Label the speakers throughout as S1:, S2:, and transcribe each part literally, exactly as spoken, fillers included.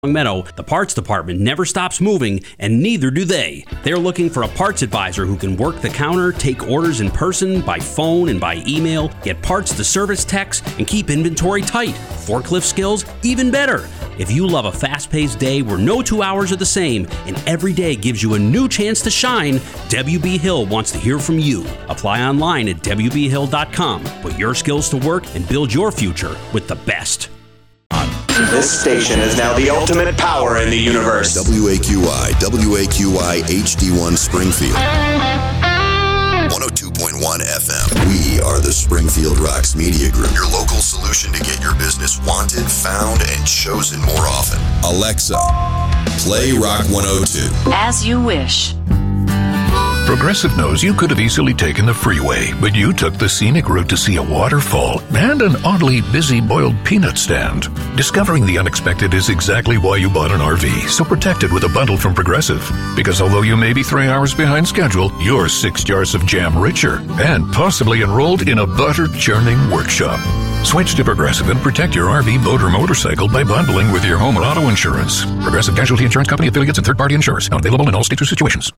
S1: Meadow, the parts department never stops moving, and neither do they. They're looking for a parts advisor who can work the counter, take orders in person, by phone, and by email, get parts to service techs, and keep inventory tight. Forklift skills, even better. If you love a fast-paced day where no two hours are the same and every day gives you a new chance to shine, W B Hill wants to hear from you. Apply online at W B Hill dot com. Put your skills to work and build your future with the best.
S2: This station is now the ultimate power in the universe.
S3: W A Q I, W A Q I H D one Springfield. one oh two point one F M. We are the Springfield Rocks Media Group, your local solution to get your business wanted, found, and chosen more often. Alexa, play Rock one oh two.
S4: As you wish.
S5: Progressive knows you could have easily taken the freeway, but you took the scenic route to see a waterfall and an oddly busy boiled peanut stand. Discovering the unexpected is exactly why you bought an R V, so protect it with a bundle from Progressive. Because although you may be three hours behind schedule, you're six jars of jam richer and possibly enrolled in a butter-churning workshop. Switch to Progressive and protect your R V, boat, or motorcycle by bundling with your home and auto insurance. Progressive Casualty Insurance Company affiliates and third-party insurers. Not available in all states or situations.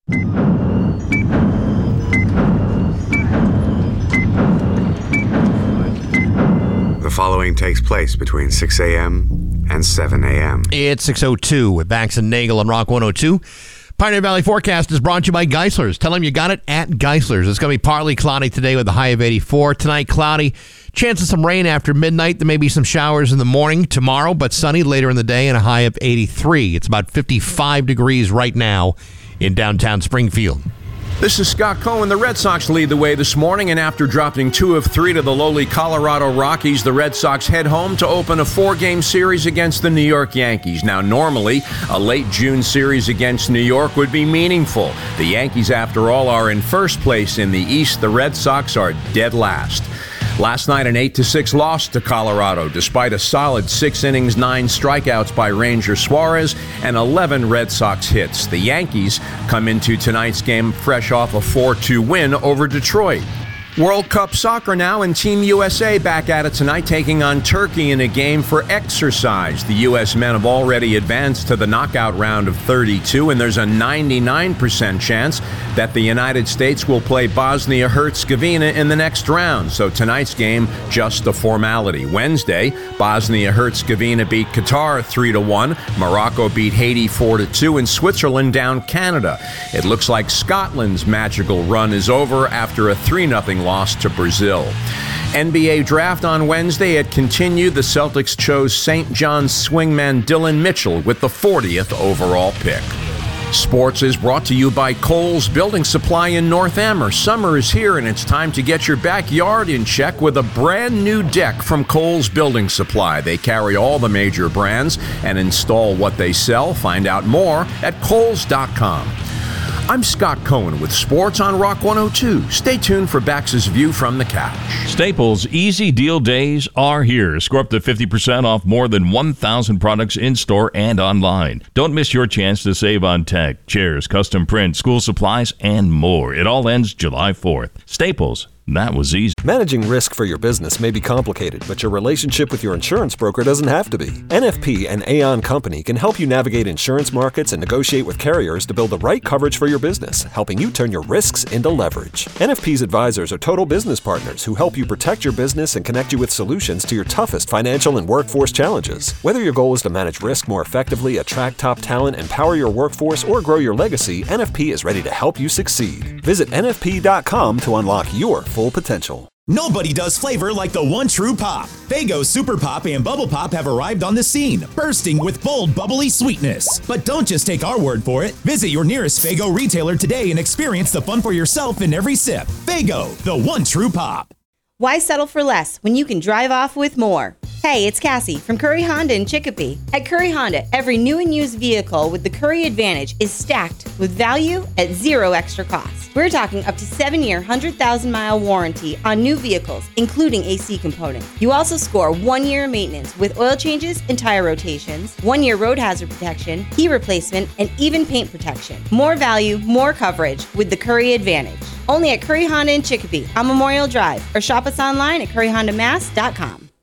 S6: The following takes place between six a.m. and seven a.m.
S7: It's six oh two with Bax and Nagel on Rock one oh two. Pioneer Valley Forecast is brought to you by Geisler's. Tell them you got it at Geisler's. It's going to be partly cloudy today with a high of eighty-four. Tonight, cloudy. Chance of some rain after midnight. There may be some showers in the morning tomorrow, but sunny later in the day and a high of eighty-three. It's about fifty-five degrees right now in downtown Springfield.
S8: This is Scott Cohen. The Red Sox lead the way this morning, and after dropping two of three to the lowly Colorado Rockies, the Red Sox head home to open a four-game series against the New York Yankees. Now, normally, a late June series against New York would be meaningful. The Yankees, after all, are in first place in the East. The Red Sox are dead last. Last night, an eight to six loss to Colorado, despite a solid six innings, nine strikeouts by Ranger Suarez, and eleven Red Sox hits. The Yankees come into tonight's game fresh off a four two win over Detroit. World Cup soccer now, and Team U S A back at it tonight, taking on Turkey in a game for exercise. The U S men have already advanced to the knockout round of thirty-two, and there's a ninety-nine percent chance that the United States will play Bosnia-Herzegovina in the next round. So tonight's game, just a formality. Wednesday, Bosnia-Herzegovina beat Qatar three to one, Morocco beat Haiti four to two, and Switzerland down Canada. It looks like Scotland's magical run is over after a three nothing loss to Brazil. N B A draft on Wednesday. It continued. The Celtics chose Saint John's swingman Dylan Mitchell with the fortieth overall pick. Sports is brought to you by Kohl's Building Supply in North Amherst. Summer is here, and it's time to get your backyard in check with a brand new deck from Kohl's Building Supply. They carry all the major brands and install what they sell. Find out more at Kohls dot com. I'm Scott Cohen with Sports on Rock one oh two. Stay tuned for Bax's View from the Couch.
S9: Staples Easy Deal Days are here. Score up to fifty percent off more than one thousand products in-store and online. Don't miss your chance to save on tech, chairs, custom print, school supplies, and more. It all ends July fourth. Staples. That was easy.
S10: Managing risk for your business may be complicated, but your relationship with your insurance broker doesn't have to be. N F P and Aon Company can help you navigate insurance markets and negotiate with carriers to build the right coverage for your business, helping you turn your risks into leverage. N F P's advisors are total business partners who help you protect your business and connect you with solutions to your toughest financial and workforce challenges. Whether your goal is to manage risk more effectively, attract top talent, empower your workforce, or grow your legacy, N F P is ready to help you succeed. Visit N F P dot com to unlock your full potential.
S11: Nobody does flavor like the one true pop. Faygo Super Pop and Bubble Pop have arrived on the scene, bursting with bold, bubbly sweetness. But don't just take our word for it. Visit your nearest Faygo retailer today and experience the fun for yourself in every sip. Faygo, the one true pop.
S12: Why settle for less when you can drive off with more? Hey, it's Cassie from Curry Honda in Chicopee. At Curry Honda, every new and used vehicle with the Curry Advantage is stacked with value at zero extra cost. We're talking up to seven-year, one hundred thousand mile warranty on new vehicles, including A C components. You also score one-year maintenance with oil changes and tire rotations, one-year road hazard protection, key replacement, and even paint protection. More value, more coverage with the Curry Advantage. Only at Curry Honda in Chicopee on Memorial Drive, or shop us online at curry honda mass dot com.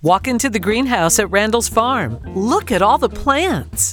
S4: Walk into the greenhouse at Randall's Farm. Look at all the plants.